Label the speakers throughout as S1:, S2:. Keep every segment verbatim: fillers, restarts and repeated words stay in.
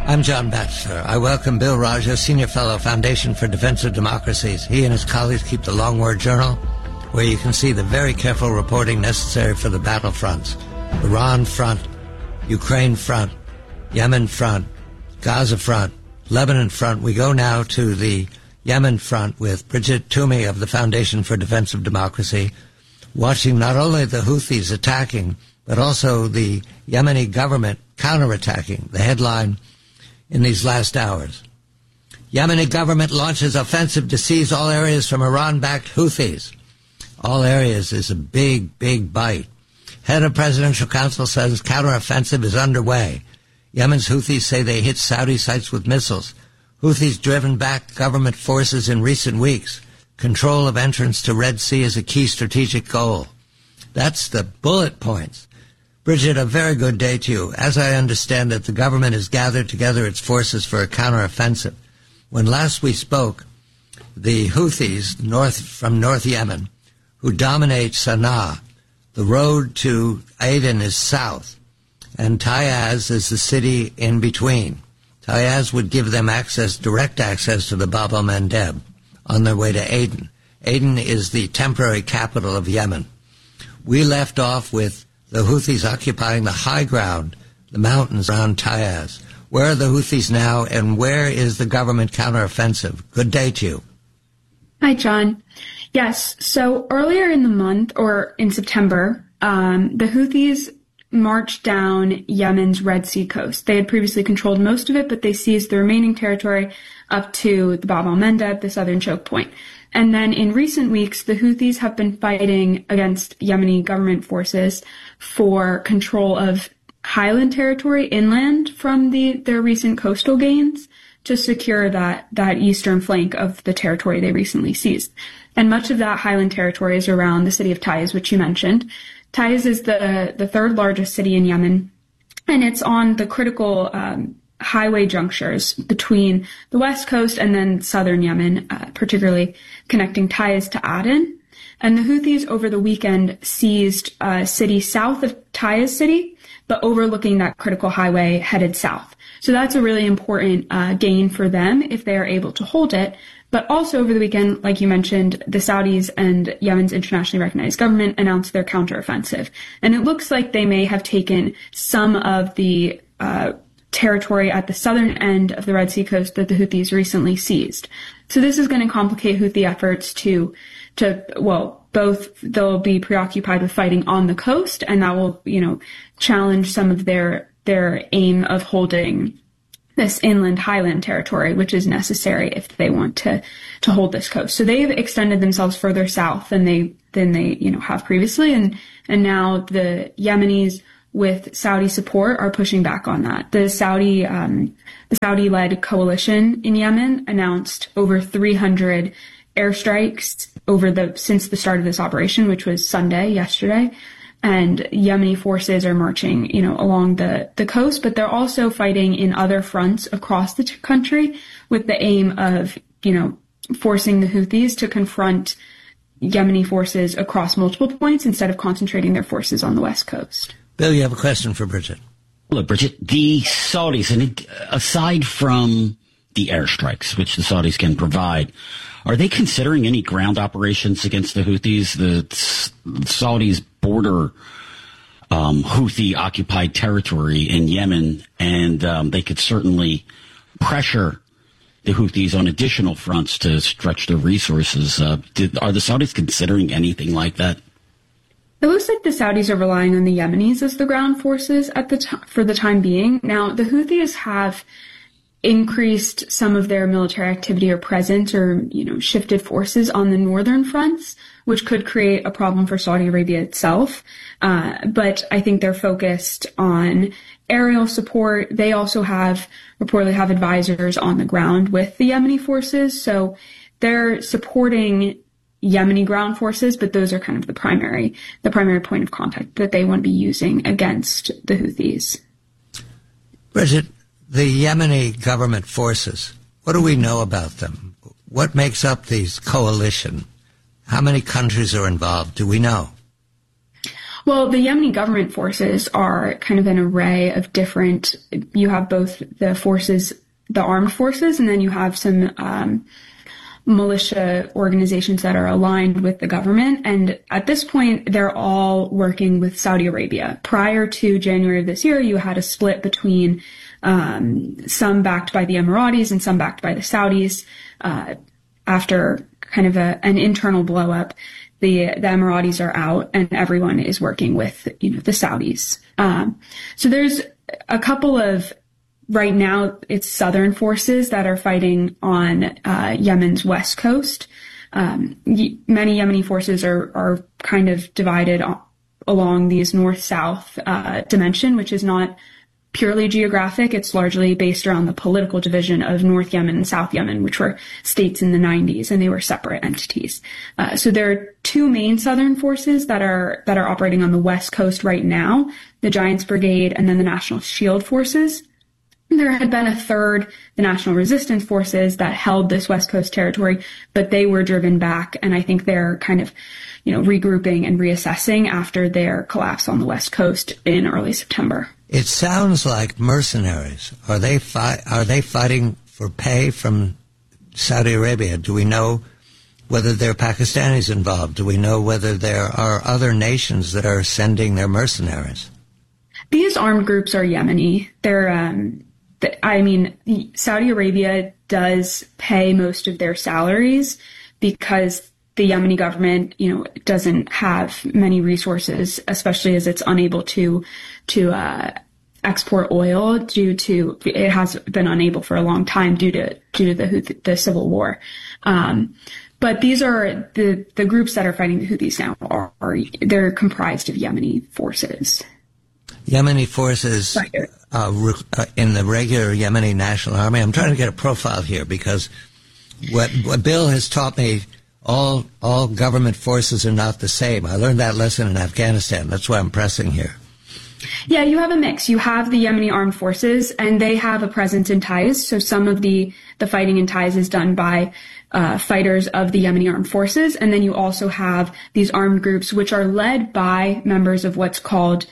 S1: I'm John Batchelor. I welcome Bill Raja, Senior Fellow, Foundation for Defense of Democracies. He and his colleagues keep the Long War Journal, where you can see the very careful reporting necessary for the battlefronts. Iran front, Ukraine front, Yemen front, Gaza front, Lebanon front. We go now to the Yemen front with Bridget Toomey of the Foundation for Defense of Democracy, watching not only the Houthis attacking, but also the Yemeni government counterattacking. The headline in these last hours: Yemeni government launches offensive to seize all areas from Iran-backed Houthis. All areas is a big, big bite. Head of Presidential Council says counteroffensive is underway. Yemen's Houthis say they hit Saudi sites with missiles. Houthis driven back government forces in recent weeks. Control of entrance to Red Sea is a key strategic goal. That's the bullet points. Bridget, a very good day to you. As I understand it, the government has gathered together its forces for a counteroffensive. When last we spoke, the Houthis north from North Yemen, who dominate Sana'a, the road to Aden is south, and Taiz is the city in between. Taiz would give them access, direct access to the Bab el-Mandeb on their way to Aden. Aden is the temporary capital of Yemen. We left off with the Houthis occupying the high ground, the mountains around Taiz. Where are the Houthis now, and where is the government counteroffensive? Good day to you.
S2: Hi, John. Yes, so earlier in the month, or in September, um, the Houthis marched down Yemen's Red Sea coast. They had previously controlled most of it, but they seized the remaining territory up to the Bab el-Mandeb, the southern choke point. And then in recent weeks, the Houthis have been fighting against Yemeni government forces for control of highland territory inland from the their recent coastal gains to secure that, that eastern flank of the territory they recently seized. And much of that highland territory is around the city of Taiz, which you mentioned. Taiz is the, the third largest city in Yemen, and it's on the critical um, highway junctures between the west coast and then southern Yemen, uh, particularly connecting Taiz to Aden. And the Houthis over the weekend seized a city south of Taiz city, but overlooking that critical highway headed south. So that's a really important uh, gain for them if they are able to hold it. But also over the weekend, like you mentioned, the Saudis and Yemen's internationally recognized government announced their counteroffensive. And it looks like they may have taken some of the uh, territory at the southern end of the Red Sea coast that the Houthis recently seized. So this is going to complicate Houthi efforts to, to, well, both they'll be preoccupied with fighting on the coast, and that will, you know, challenge some of their, their aim of holding this inland highland territory, which is necessary if they want to, to hold this coast. So they've extended themselves further south than they, than they, you know, have previously. And, and now the Yemenis with Saudi support are pushing back on that. The Saudi, um, the Saudi-led coalition in Yemen announced over three hundred airstrikes over the, since the start of this operation, which was Sunday, yesterday. And Yemeni forces are marching, you know, along the, the coast, but they're also fighting in other fronts across the t- country with the aim of, you know, forcing the Houthis to confront Yemeni forces across multiple points instead of concentrating their forces on the west coast.
S1: Bill, you have a question for Bridget.
S3: Look, Bridget, the Saudis, and aside from the airstrikes, which the Saudis can provide, are they considering any ground operations against the Houthis? The Saudis border um, Houthi-occupied territory in Yemen, and um, they could certainly pressure the Houthis on additional fronts to stretch their resources. Uh, did, are the Saudis considering anything like that?
S2: It looks like the Saudis are relying on the Yemenis as the ground forces at the t- for the time being. Now, the Houthis have increased some of their military activity or presence or, you know, shifted forces on the northern fronts, which could create a problem for Saudi Arabia itself. Uh, but I think they're focused on aerial support. They also have, reportedly have advisors on the ground with the Yemeni forces. So they're supporting Yemeni ground forces, but those are kind of the primary, the primary point of contact that they want to be using against the Houthis.
S1: Bridget, the Yemeni government forces, what do we know about them? What makes up these coalition? How many countries are involved? Do we know?
S2: Well, the Yemeni government forces are kind of an array of different, you have both the forces, the armed forces, and then you have some um, militia organizations that are aligned with the government. And at this point, they're all working with Saudi Arabia. Prior to January of this year, you had a split between um, some backed by the Emiratis and some backed by the Saudis. Uh, after kind of a, an internal blow up, the, the Emiratis are out and everyone is working with, you know, the Saudis. Um, so there's a couple of, right now it's southern forces that are fighting on, uh, Yemen's west coast. Um, y- many Yemeni forces are, are kind of divided o- along these north-south, uh, dimension, which is not purely geographic. It's largely based around the political division of North Yemen and South Yemen, which were states in the nineties, and they were separate entities. Uh, so there are two main southern forces that are that are operating on the west coast right now: the Giants Brigade and then the National Shield Forces. There had been a third, the National Resistance Forces, that held this west coast territory, but they were driven back, and I think they're kind of, you know, regrouping and reassessing after their collapse on the west coast in early September.
S1: It sounds like mercenaries. Are they fi- are they fighting for pay from Saudi Arabia? Do we know whether there are Pakistanis involved? Do we know whether there are other nations that are sending their mercenaries?
S2: These armed groups are Yemeni. They're, um, th- I mean, Saudi Arabia does pay most of their salaries because the Yemeni government, you know, doesn't have many resources, especially as it's unable to to uh, export oil due to it has been unable for a long time due to due to the Houthi, the civil war. Um, but these are the the groups that are fighting the Houthis now are, are they're comprised of Yemeni forces.
S1: Yemeni forces
S2: Right.
S1: uh, re- uh, in the regular Yemeni National Army. I'm trying to get a profile here because what, what Bill has taught me. All all government forces are not the same. I learned that lesson in Afghanistan. That's why I'm pressing here.
S2: Yeah, you have a mix. You have the Yemeni armed forces, and they have a presence in Taiz. So some of the, the fighting in Taiz is done by uh, fighters of the Yemeni armed forces. And then you also have these armed groups, which are led by members of what's called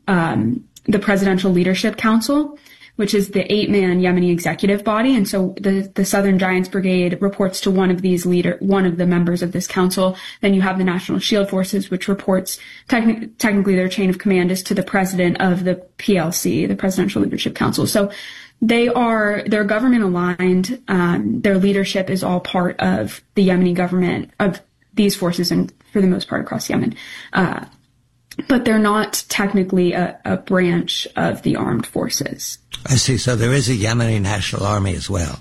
S2: um, the Presidential Leadership Council, which is the eight-man Yemeni executive body. And so the, the Southern Giants Brigade reports to one of these leader, one of the members of this council. Then you have the National Shield Forces, which reports, techni- technically their chain of command is to the president of the P L C, the Presidential Leadership Council. So they are, they're government aligned. Um, their leadership is all part of the Yemeni government, of these forces, and for the most part across Yemen. Uh, but they're not technically a, a branch of the armed forces.
S1: I see. So there is a Yemeni National Army as well.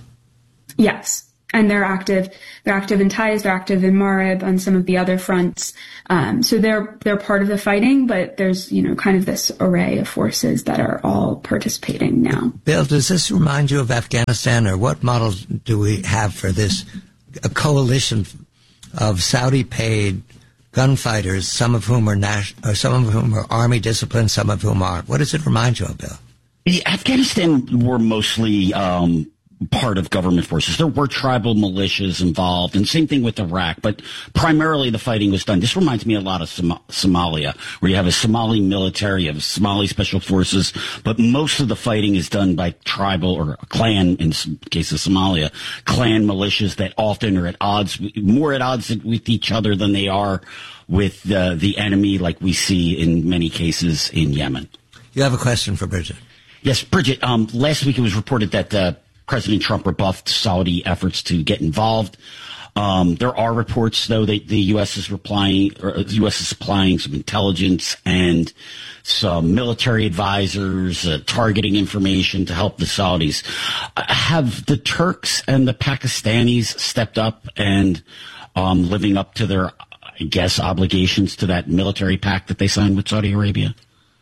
S2: Yes. And they're active. They're active in Taiz. They're active in Marib and some of the other fronts. Um, so they're, they're part of the fighting, but there's, you know, kind of this array of forces that are all participating now.
S1: Bill, does this remind you of Afghanistan, or what model do we have for this? A coalition of Saudi-paid gunfighters, some of whom are national, or some of whom are army disciplined, some of whom aren't. What does it remind you of, Bill?
S3: Afghanistan were mostly um, part of government forces. There were tribal militias involved, and same thing with Iraq, but primarily the fighting was done. This reminds me a lot of Som- Somalia, where you have a Somali military, you have Somali special forces, but most of the fighting is done by tribal or clan, in the case of Somalia, clan militias that often are at odds, more at odds with each other than they are with uh, the enemy, like we see in many cases in Yemen.
S1: You have a question for Bridget.
S3: Yes, Bridget, um, last week it was reported that uh, President Trump rebuffed Saudi efforts to get involved. Um, there are reports, though, that the U S is replying, or the U S is supplying some intelligence and some military advisors, uh, targeting information to help the Saudis. Uh, have the Turks and the Pakistanis stepped up and um, living up to their, I guess, obligations to that military pact that they signed with Saudi Arabia?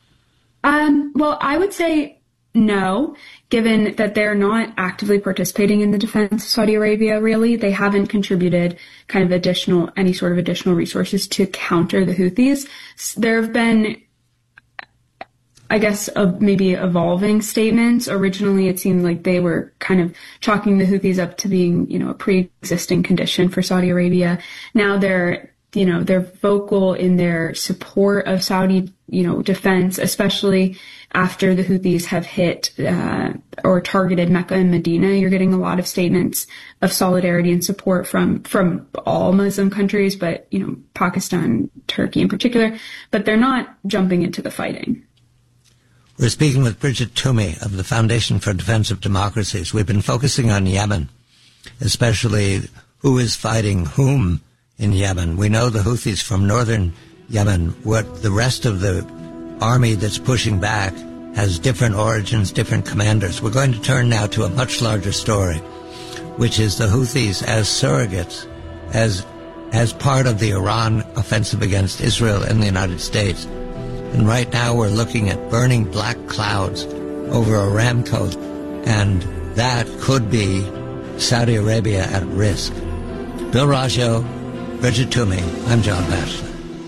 S2: Um, well, I would say no, given that they're not actively participating in the defense of Saudi Arabia, really. They haven't contributed kind of additional, any sort of additional resources to counter the Houthis. There have been, I guess, uh, maybe evolving statements. Originally, it seemed like they were kind of chalking the Houthis up to being, you know, a pre-existing condition for Saudi Arabia. Now they're you know, they're vocal in their support of Saudi, you know, defense, especially after the Houthis have hit uh, or targeted Mecca and Medina. You're getting a lot of statements of solidarity and support from from all Muslim countries, but, you know, Pakistan, Turkey in particular. But they're not jumping into the fighting.
S1: We're speaking with Bridget Toomey of the Foundation for Defense of Democracies. We've been focusing on Yemen, especially who is fighting whom in Yemen. We know the Houthis from northern Yemen. What the rest of the army that's pushing back has different origins, different commanders. We're going to turn now to a much larger story, which is the Houthis as surrogates, as as part of the Iran offensive against Israel and the United States. And right now we're looking at burning black clouds over Aramco, and that could be Saudi Arabia at risk. Bill Raggio, Bridget Toomey, I'm John Batchelor.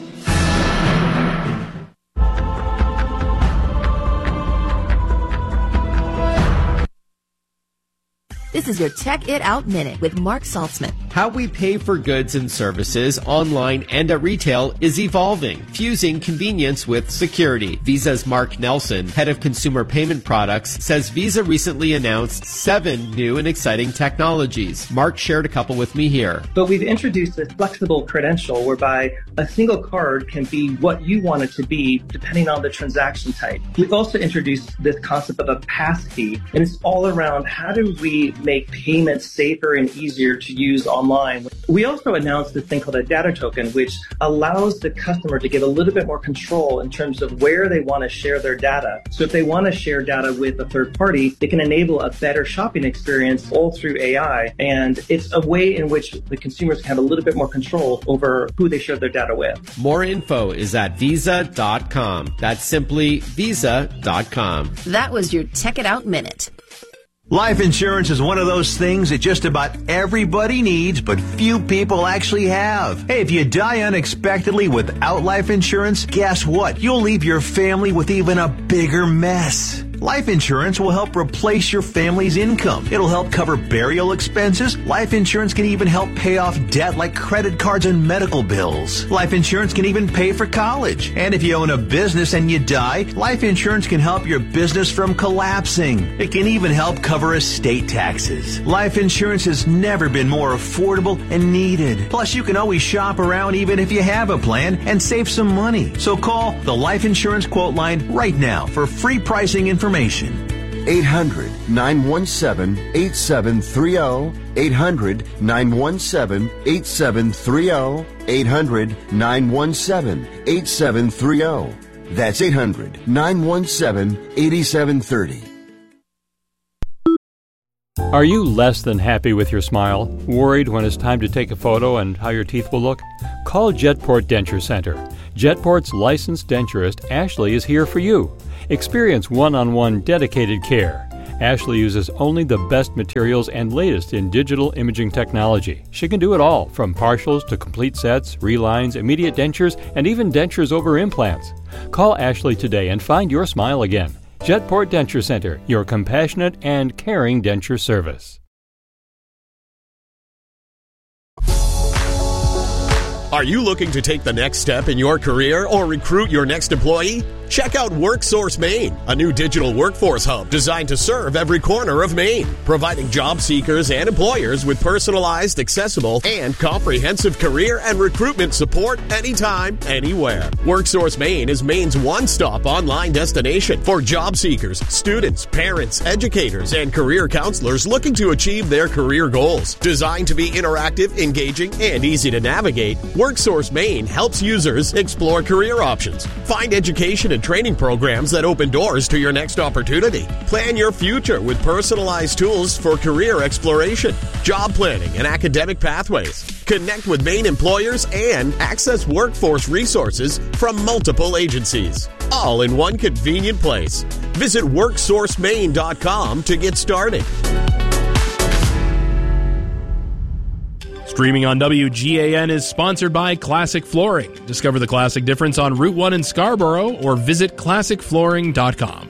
S4: This is your Check It Out Minute with Mark Saltzman.
S5: How we pay for goods and services online and at retail is evolving, fusing convenience with security. Visa's Mark Nelson, head of consumer payment products, says Visa recently announced seven new and exciting technologies. Mark shared a couple with me here.
S6: But we've introduced a flexible credential whereby a single card can be what you want it to be depending on the transaction type. We've also introduced this concept of a pass key, and it's all around how do we make payments safer and easier to use online. We also announced this thing called a data token, which allows the customer to get a little bit more control in terms of where they want to share their data. So if they want to share data with a third party, they can enable a better shopping experience all through A I. And it's a way in which the consumers can have a little bit more control over who they share their data with.
S5: More info is at visa dot com. That's simply visa dot com.
S4: That was your Check It Out Minute.
S7: Life insurance is one of those things that just about everybody needs, but few people actually have. Hey, if you die unexpectedly without life insurance, guess what? You'll leave your family with even a bigger mess. Life insurance will help replace your family's income. It'll help cover burial expenses. Life insurance can even help pay off debt like credit cards and medical bills. Life insurance can even pay for college. And if you own a business and you die, life insurance can help your business from collapsing. It can even help cover estate taxes. Life insurance has never been more affordable and needed. Plus, you can always shop around even if you have a plan and save some money. So call the Life Insurance Quote Line right now for free pricing information.
S8: eight hundred, nine one seven, eight seven three zero. eight hundred, nine one seven, eight seven three zero. eight hundred, nine one seven, eight seven three zero. That's eight hundred, nine one seven, eight seven three zero.
S9: Are you less than happy with your smile? Worried when it's time to take a photo and how your teeth will look? Call Jetport Denture Center. Jetport's licensed denturist, Ashley, is here for you. Experience one-on-one dedicated care. Ashley uses only the best materials and latest in digital imaging technology. She can do it all, from partials to complete sets, relines, immediate dentures, and even dentures over implants. Call Ashley today and find your smile again. Jetport Denture Center, your compassionate and caring denture service.
S10: Are you looking to take the next step in your career or recruit your next employee? Check out WorkSource Maine, a new digital workforce hub designed to serve every corner of Maine, providing job seekers and employers with personalized, accessible, and comprehensive career and recruitment support anytime, anywhere. WorkSource Maine is Maine's one-stop online destination for job seekers, students, parents, educators, and career counselors looking to achieve their career goals. Designed to be interactive, engaging, and easy to navigate, WorkSource Maine helps users explore career options, find education and training programs that open doors to your next opportunity. Plan your future with personalized tools for career exploration, job planning, and academic pathways. Connect with Maine employers and access workforce resources from multiple agencies, all in one convenient place. Visit work source maine dot com to get started.
S11: Streaming on W G A N is sponsored by Classic Flooring. Discover the classic difference on Route one in Scarborough or visit classic flooring dot com.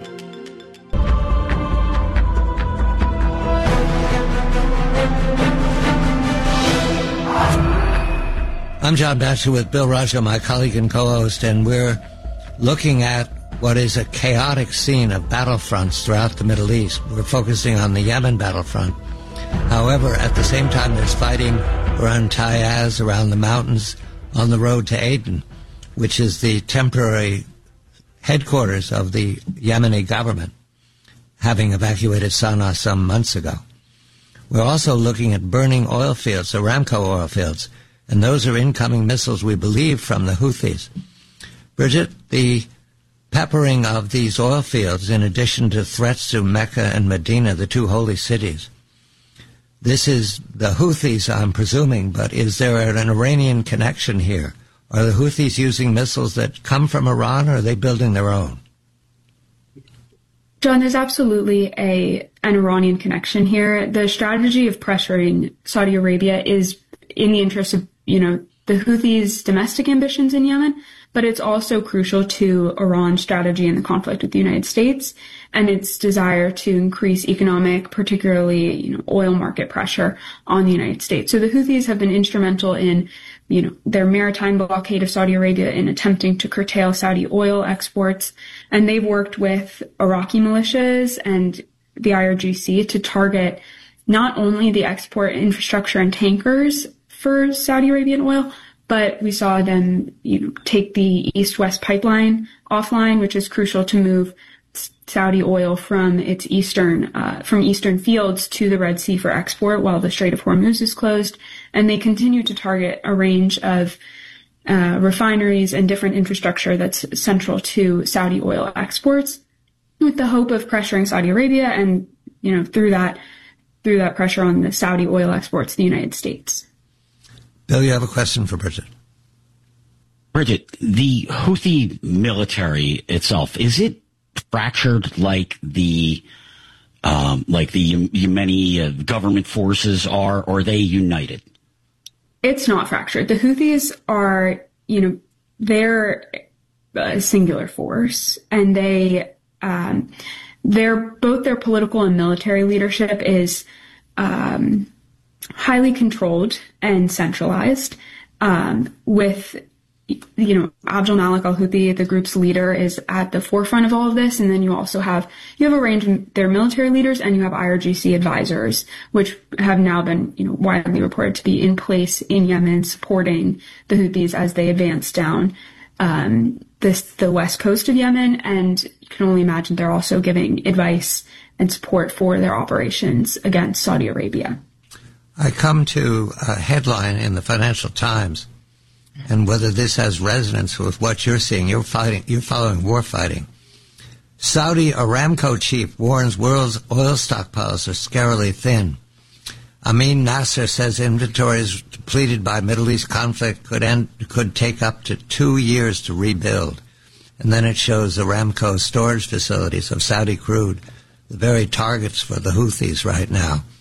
S1: I'm John Batchelor with Bill Raja, my colleague and co-host, and we're looking at what is a chaotic scene of battlefronts throughout the Middle East. We're focusing on the Yemen battlefront. However, at the same time, there's fighting around Taiz, around the mountains, on the road to Aden, which is the temporary headquarters of the Yemeni government, having evacuated Sana'a some months ago. We're also looking at burning oil fields, Aramco oil fields, and those are incoming missiles, we believe, from the Houthis. Bridget, the peppering of these oil fields, in addition to threats to Mecca and Medina, the two holy cities, this is the Houthis, I'm presuming, but is there an Iranian connection here? Are the Houthis using missiles that come from Iran, or are they building their own?
S2: John, there's absolutely a an Iranian connection here. The strategy of pressuring Saudi Arabia is in the interest of, you know, the Houthis' domestic ambitions in Yemen, but it's also crucial to Iran's strategy in the conflict with the United States and its desire to increase economic, particularly, you know, oil market pressure on the United States. So the Houthis have been instrumental in, you know, their maritime blockade of Saudi Arabia in attempting to curtail Saudi oil exports. And they've worked with Iraqi militias and the I R G C to target not only the export infrastructure and tankers for Saudi Arabian oil, but we saw them, you know, take the East-West pipeline offline, which is crucial to move Saudi oil from its eastern uh, from eastern fields to the Red Sea for export while the Strait of Hormuz is closed. And they continue to target a range of uh, refineries and different infrastructure that's central to Saudi oil exports, with the hope of pressuring Saudi Arabia and, you know, through that through that pressure on the Saudi oil exports to the United States.
S1: Bill, you have a question for Bridget.
S3: Bridget, the Houthi military itself, is it fractured like the um, like the Yemeni uh, government forces are, or are they united?
S2: It's not fractured. The Houthis are, you know, they're a singular force, and they, um, they're both their political and military leadership is um, highly controlled and centralized, um, with, you know, Abdul Malik al-Houthi, the group's leader, is at the forefront of all of this. And then you also have, you have a range of their military leaders, and you have I R G C advisors, which have now been, you know, widely reported to be in place in Yemen, supporting the Houthis as they advance down um, this, the west coast of Yemen. And you can only imagine they're also giving advice and support for their operations against Saudi Arabia.
S1: I come to a headline in the Financial Times, and whether this has resonance with what you're seeing. You're fighting, you're following war fighting. Saudi Aramco chief warns world's oil stockpiles are scarily thin. Amin Nasser says inventories depleted by Middle East conflict could end, could take up to two years to rebuild. And then it shows Aramco storage facilities of Saudi crude, the very targets for the Houthis right now.